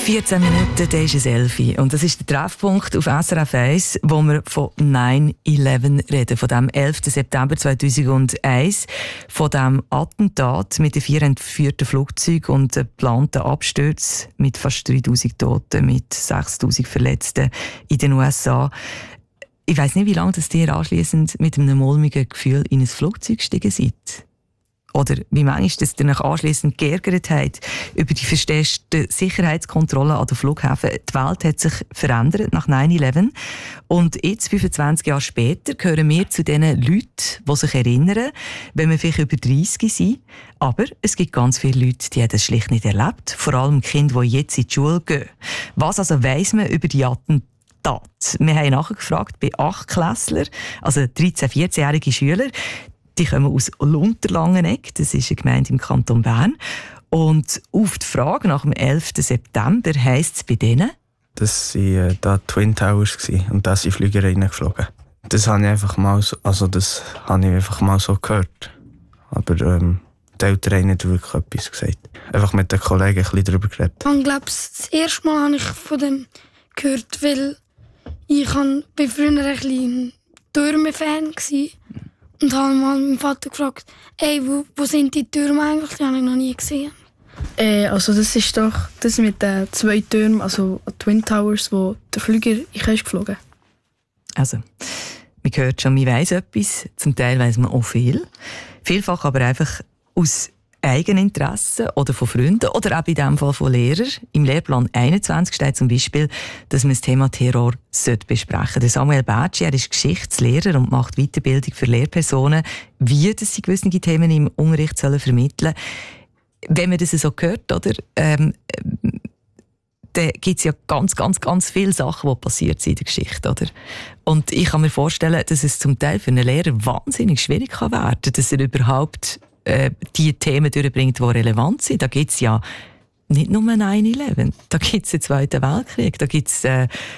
14 Minuten, dann ist es 11 Uhr. Und das ist der Treffpunkt auf SRF 1, wo wir von 9/11 reden, von dem 11. September 2001, von dem Attentat mit den 4 entführten Flugzeugen und geplanten Abstürzen mit fast 3000 Toten, mit 6000 Verletzten in den USA. Ich weiss nicht, wie lange das ihr anschliessend mit einem mulmigen Gefühl in ein Flugzeug gestiegen seid. Oder wie manchmal, dass ihr euch anschliessend geärgert habt über die verstärkte Sicherheitskontrolle an den Flughäfen. Die Welt hat sich verändert nach 9/11. Und jetzt, 25 Jahre später, gehören wir zu den Leuten, die sich erinnern, wenn wir vielleicht über 30 sind. Aber es gibt ganz viele Leute, die haben das schlicht nicht erlebt. Vor allem Kinder, die jetzt in die Schule gehen. Was also weiss man über die Attentate? Wir haben nachgefragt bei 8-Klässlern, also 13-, 14-jährige Schüler. Die kommen aus Unterlangenegg, das ist eine Gemeinde im Kanton Bern. Und auf die Frage nach dem 11. September heisst es bei denen? Das waren da Twin Towers und da sind Flüger reingeflogen. Das habe ich einfach mal so gehört. Aber die Eltern haben nicht wirklich etwas gesagt. Einfach mit den Kollegen ein bisschen darüber geredet. Ich glaube, das erste Mal habe ich von dem gehört, weil ich war früher ein bisschen Türme-Fan war. Und habe mal meinen Vater gefragt, wo sind die Türme eigentlich? Die habe ich noch nie gesehen. Also das ist doch das mit den 2 Türmen, also Twin Towers, wo der Flüger ist geflogen. Also, man hört schon, man weiss etwas, zum Teil weiss man auch viel. Vielfach aber einfach aus Eigeninteresse oder von Freunden oder auch in diesem Fall von Lehrern. Im Lehrplan 21 steht zum Beispiel, dass man das Thema Terror besprechen sollte. Samuel Bertschi, er ist Geschichtslehrer und macht Weiterbildung für Lehrpersonen, wie sie gewisse Themen im Unterricht vermitteln sollen. Wenn man das so hört, oder, dann gibt es ja ganz viele Sachen, die passiert sind in der Geschichte. Oder? Und ich kann mir vorstellen, dass es zum Teil für einen Lehrer wahnsinnig schwierig kann werden kann, dass er überhaupt die Themen durchbringt, die relevant sind. Da gibt es ja nicht nur 9/11, da gibt es den Zweiten Weltkrieg, da gibt es,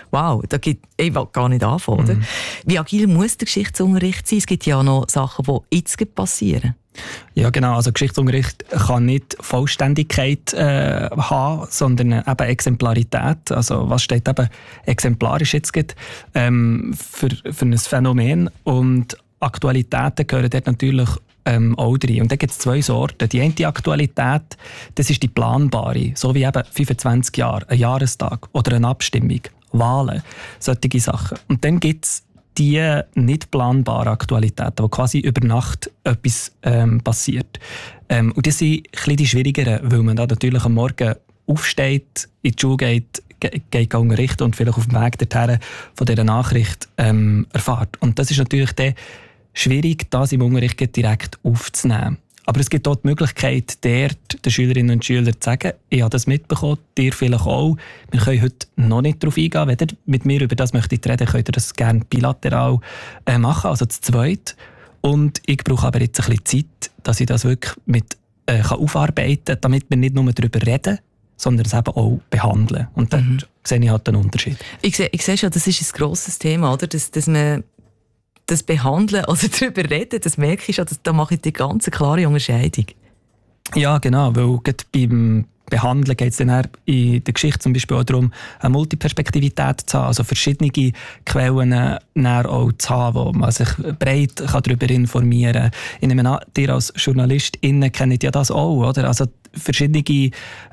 ich will gar nicht anfangen, oder? Wie agil muss der Geschichtsunterricht sein? Es gibt ja noch Sachen, die jetzt passieren. Ja, genau. Also Geschichtsunterricht kann nicht Vollständigkeit haben, sondern eben Exemplarität. Also was steht eben exemplarisch jetzt für ein Phänomen? Und Aktualitäten gehören dort natürlich auch rein. Und da gibt es 2 Sorten. Die eine Aktualität, das ist die planbare, so wie eben 25 Jahre, ein Jahrestag oder eine Abstimmung, Wahlen, solche Sachen. Und dann gibt es die nicht planbaren Aktualitäten, wo quasi über Nacht etwas passiert. Und das sind ein bisschen die schwierigeren, weil man da natürlich am Morgen aufsteht, in die Schule geht unterrichten und vielleicht auf dem Weg dorthin von dieser Nachricht erfährt. Und das ist natürlich der schwierig, das im Unterricht direkt aufzunehmen. Aber es gibt auch die Möglichkeit, den Schülerinnen und Schülern zu sagen, ich habe das mitbekommen, dir vielleicht auch. Wir können heute noch nicht darauf eingehen. Wenn ihr mit mir über das möchtet reden, könnt ihr das gerne bilateral machen, also zu zweit. Und ich brauche aber jetzt ein bisschen Zeit, dass ich das wirklich aufarbeiten kann, damit wir nicht nur darüber reden, sondern es eben auch behandeln. Und dann sehe ich halt einen Unterschied. Ich sehe schon, das ist ein grosses Thema, oder? Dass man das Behandeln oder darüber reden, das merke ich schon, da mache ich die ganz klare Unterscheidung. Ja, genau, weil gerade beim Behandeln geht es dann in der Geschichte zum Beispiel auch darum, eine Multiperspektivität zu haben, also verschiedene Quellen auch zu haben, wo man sich breit darüber informieren kann. Ich nehme an, ihr als JournalistInnen kennt ja das auch, oder? Also verschiedene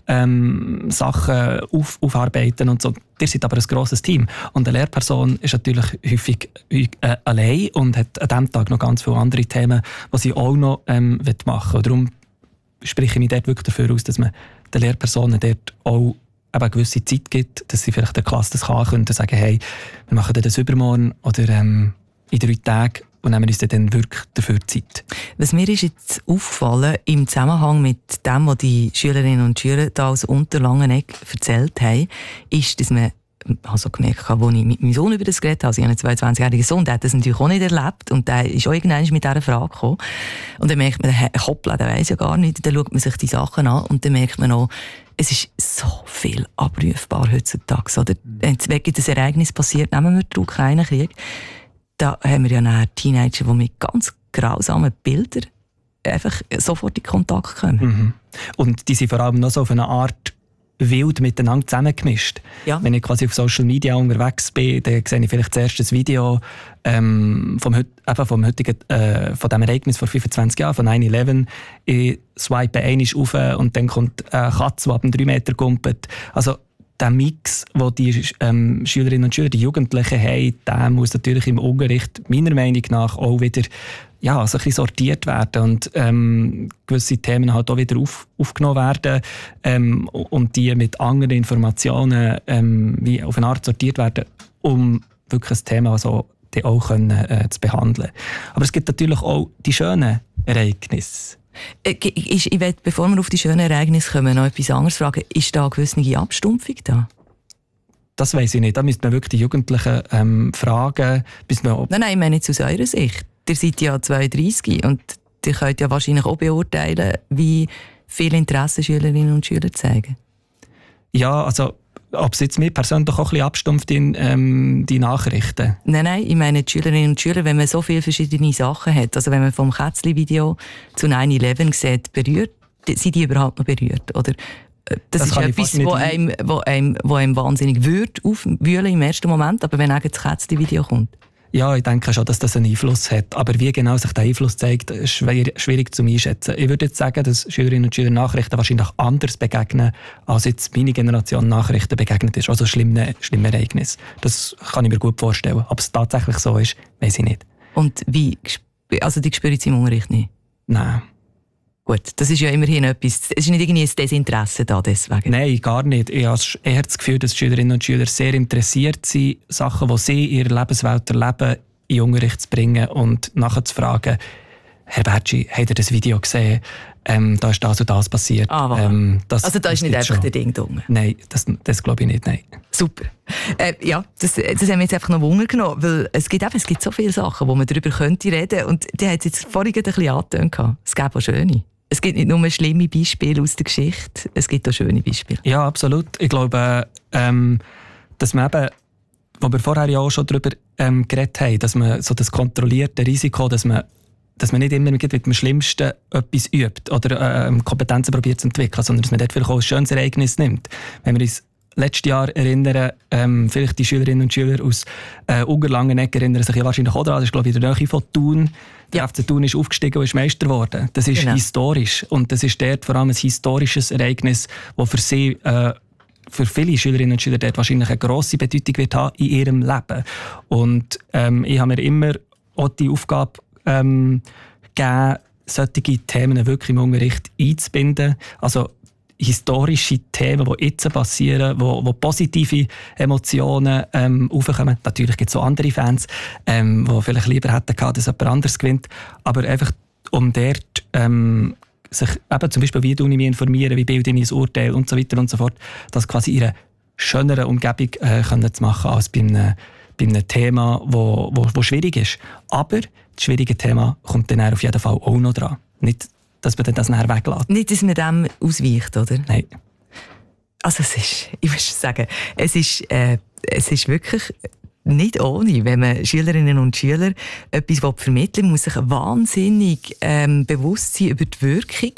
Sachen aufarbeiten und so. Ihr seid aber ein grosses Team. Und eine Lehrperson ist natürlich häufig allein und hat an diesem Tag noch ganz viele andere Themen, die sie auch noch machen will. Darum spreche ich mich dort wirklich dafür aus, dass man den Lehrpersonen dort auch eine gewisse Zeit gibt, dass sie vielleicht der Klasse das kann und sagen, hey, wir machen das übermorgen oder in 3 Tagen und nehmen uns dann wirklich dafür Zeit. Was mir ist jetzt aufgefallen, im Zusammenhang mit dem, was die Schülerinnen und Schüler da aus Unterlangenegg erzählt haben, ist, dass man also gemerkt habe, als ich mit meinem Sohn über das geredet habe, also ich habe einen 22-jährigen Sohn, der hat das natürlich auch nicht erlebt und der ist auch irgendwann mit dieser Frage gekommen. Und dann merkt man, hoppla, der weiss ja gar nicht, dann schaut man sich die Sachen an und dann merkt man auch, es ist so viel abrufbar heutzutage. Oder? Wegen des Ereignisses passiert, nehmen wir den Ukraine-Krieg, da haben wir ja Teenager, die mit ganz grausamen Bildern einfach sofort in Kontakt kommen. Und die sind vor allem noch so auf eine Art wild miteinander zusammengemischt. Ja. Wenn ich quasi auf Social Media unterwegs bin, dann sehe ich vielleicht zuerst ein Video vom heutigen, von dem Ereignis vor 25 Jahren, von 9/11. Ich swipe einmal rauf und dann kommt eine Katze, die ab 3 Meter kumpelt. Also der Mix, den die Schülerinnen und Schüler, die Jugendlichen haben, der muss natürlich im Unterricht meiner Meinung nach auch wieder so ein bisschen sortiert werden und gewisse Themen halt auch wieder aufgenommen werden und die mit anderen Informationen wie auf eine Art sortiert werden, um wirklich ein Thema so die auch zu behandeln. Aber es gibt natürlich auch die schönen Ereignisse. Ich will, bevor wir auf die schönen Ereignisse kommen, noch etwas anderes fragen. Ist da eine gewisse Abstumpfung da? Das weiss ich nicht. Da müsste man wirklich die Jugendlichen fragen. Nein, ich meine jetzt aus eurer Sicht. Ihr seid ja 32 und ihr könnt ja wahrscheinlich auch beurteilen, wie viel Interesse Schülerinnen und Schüler zeigen. Ja, also ob es jetzt mir persönlich auch ein bisschen abstumpft in die Nachrichten. Nein, ich meine die Schülerinnen und Schüler, wenn man so viele verschiedene Sachen hat, also wenn man vom Kätzli-Video zu 9/11 sieht, sind die überhaupt noch berührt? Oder das ist etwas, wo einem wahnsinnig aufwühlen im ersten Moment, aber wenn das Kätzli-Video kommt. Ja, ich denke schon, dass das einen Einfluss hat. Aber wie genau sich der Einfluss zeigt, ist schwierig zu einschätzen. Ich würde jetzt sagen, dass Schülerinnen und Schüler Nachrichten wahrscheinlich anders begegnen, als jetzt meine Generation Nachrichten begegnet ist. Also schlimme Ereignisse. Das kann ich mir gut vorstellen. Ob es tatsächlich so ist, weiss ich nicht. Und wie? Also die spüren es im Unterricht nicht? Nein. Gut, das ist ja immerhin etwas. Es ist nicht irgendwie ein Desinteresse da deswegen. Nein, gar nicht. Ich habe eher das Gefühl, dass Schülerinnen und Schüler sehr interessiert sind, Sachen, die sie in ihrer Lebenswelt erleben, in den Unterricht zu bringen und nachher zu fragen, Herr Bertschi, habt ihr das Video gesehen? Da ist das und das passiert. Also da ist nicht einfach der Ding drin? Nein, das glaube ich nicht, nein. Super. Ja, das haben wir jetzt einfach noch Wunder genommen, weil es gibt so viele Sachen, wo man darüber könnte reden, und die hat es jetzt vorhin ein bisschen angetönt. Es gibt auch schöne. Es gibt nicht nur schlimme Beispiele aus der Geschichte, es gibt auch schöne Beispiele. Ja, absolut. Ich glaube, dass man eben, wo wir vorher ja auch schon darüber geredet haben, dass man so das kontrollierte Risiko, dass man nicht immer mit dem Schlimmsten etwas übt oder Kompetenzen probiert zu entwickeln, sondern dass man dort vielleicht auch ein schönes Ereignis nimmt. Wenn wir uns letztes Jahr erinnern, vielleicht die Schülerinnen und Schüler aus Ungerlangenegg erinnern sich ja wahrscheinlich auch daran, das ist glaube ich in der Nähe von Thun. Der FC Thun ist aufgestiegen und ist Meister geworden. Das ist historisch und das ist dort vor allem ein historisches Ereignis, das für sie für viele Schülerinnen und Schüler dort wahrscheinlich eine grosse Bedeutung wird haben in ihrem Leben. Und ich habe mir immer auch die Aufgabe gegeben, solche Themen wirklich im Unterricht einzubinden. Also historische Themen, die jetzt passieren, wo positive Emotionen aufkommen. Natürlich gibt es auch andere Fans, die vielleicht lieber hätten gehabt, dass jemand anderes gewinnt. Aber einfach, um dort sich eben zum Beispiel, wie du mich informieren, wie bilde ich ein Urteil und so weiter und so fort, das quasi in einer schöneren Umgebung können zu machen als bei einem Thema, wo schwierig ist. Aber das schwierige Thema kommt dann auf jeden Fall auch noch dran. Nicht, dass man das nachher weglässt. Nicht, dass man dem ausweicht, oder? Nein. Also ich muss sagen, es ist wirklich nicht ohne, wenn man Schülerinnen und Schüler etwas vermitteln will, muss sich wahnsinnig bewusst sein über die Wirkung.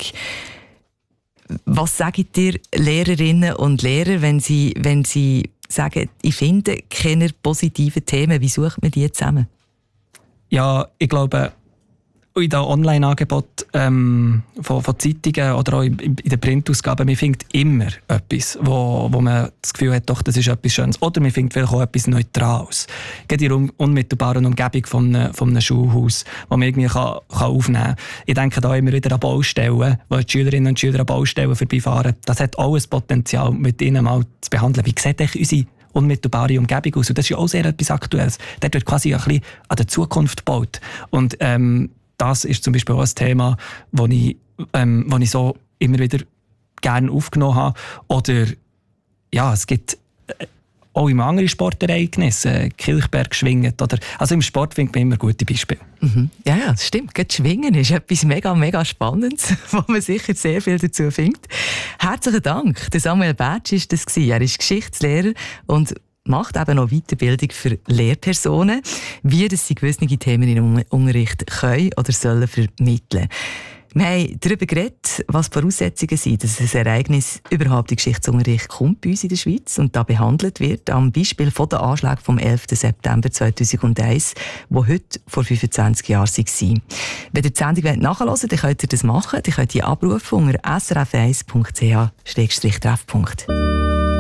Was sagen dir Lehrerinnen und Lehrer, wenn sie sagen, ich finde keine positiven Themen, wie sucht man die zusammen? Ja, ich glaube, in den Online-Angeboten von Zeitungen oder auch in den Printausgaben, man findet immer etwas, wo man das Gefühl hat, doch, das ist etwas Schönes. Oder man findet vielleicht auch etwas Neutrales. Geht in der unmittelbaren Umgebung von einem Schulhaus, wo man irgendwie kann aufnehmen kann. Ich denke da immer wieder an Baustellen, wo die Schülerinnen und Schüler an Baustellen vorbeifahren. Das hat auch ein Potenzial, mit ihnen mal zu behandeln. Wie sieht eigentlich unsere unmittelbare Umgebung aus? Und das ist ja auch sehr etwas Aktuelles. Dort wird quasi ein bisschen an der Zukunft gebaut. Und das ist zum Beispiel auch ein Thema, das ich so immer wieder gerne aufgenommen habe. Oder ja, es gibt auch im anderen Sportereignissen, Kilchberg schwingen. Also im Sport findet man immer gute Beispiele. Mhm. Ja, das stimmt. Gerade Schwingen ist etwas mega, mega Spannendes, wo man sicher sehr viel dazu findet. Herzlichen Dank. Der Samuel Bertschi war das. Er ist Geschichtslehrer und macht eben noch Weiterbildung für Lehrpersonen, wie sie gewisse Themen im Unterricht können oder sollen vermitteln. Wir haben darüber geredet, was die Voraussetzungen sind, dass ein Ereignis überhaupt in Geschichtsunterricht kommt bei uns in der Schweiz und da behandelt wird, am Beispiel von den Anschlägen vom 11. September 2001, die heute vor 25 Jahren waren. Wenn ihr die Sendung nachhören wollt, dann könnt ihr das machen. Ihr könnt die abrufen unter srf1.ch-treffpunkt.